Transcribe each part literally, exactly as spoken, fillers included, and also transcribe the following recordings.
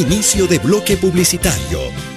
Inicio de bloque publicitario.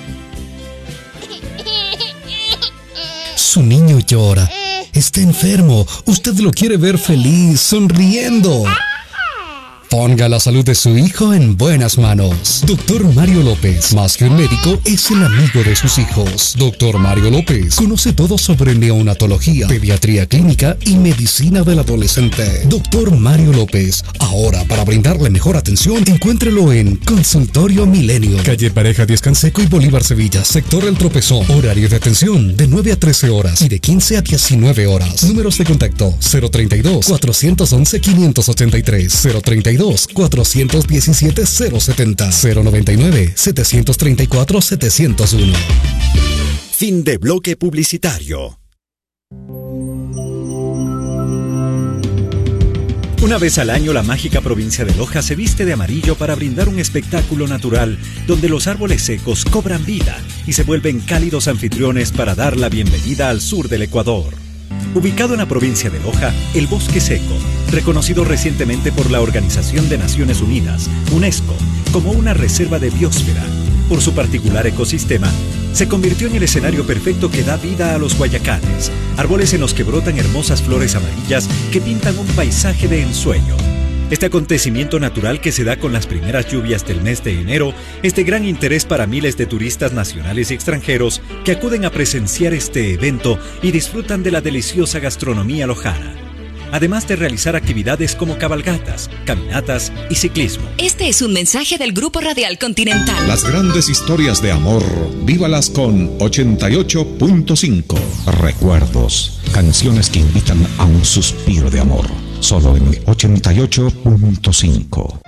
Su niño llora. Está enfermo. Usted lo quiere ver feliz, sonriendo. Ponga la salud de su hijo en buenas manos. Doctor Mario López, más que un médico, es el amigo de sus hijos. Doctor Mario López conoce todo sobre neonatología, pediatría clínica y medicina del adolescente. Doctor Mario López, ahora para brindarle mejor atención, encuéntrelo en Consultorio Milenio, calle Pareja Díaz Canseco y Bolívar Sevilla, sector El Tropezón. Horario de atención de nueve a trece horas y de quince a diecinueve horas. Números de contacto cero treinta y dos, cuatrocientos once, quinientos ochenta y tres, cero treinta y dos, cuatrocientos diecisiete, cero setenta, cero noventa y nueve, setecientos treinta y cuatro, setecientos uno. Fin de bloque publicitario. Una vez al año, la mágica provincia de Loja se viste de amarillo para brindar un espectáculo natural donde los árboles secos cobran vida y se vuelven cálidos anfitriones para dar la bienvenida al sur del Ecuador. Ubicado en la provincia de Loja, el Bosque Seco, reconocido recientemente por la Organización de Naciones Unidas, UNESCO, como una reserva de biosfera, por su particular ecosistema, se convirtió en el escenario perfecto que da vida a los guayacanes, árboles en los que brotan hermosas flores amarillas que pintan un paisaje de ensueño. Este acontecimiento natural que se da con las primeras lluvias del mes de enero es de gran interés para miles de turistas nacionales y extranjeros que acuden a presenciar este evento y disfrutan de la deliciosa gastronomía lojana, además de realizar actividades como cabalgatas, caminatas y ciclismo. Este es un mensaje del Grupo Radial Continental. Las grandes historias de amor, vívalas con ochenta y ocho punto cinco. Recuerdos, canciones que invitan a un suspiro de amor. Solo en ochenta y ocho punto cinco.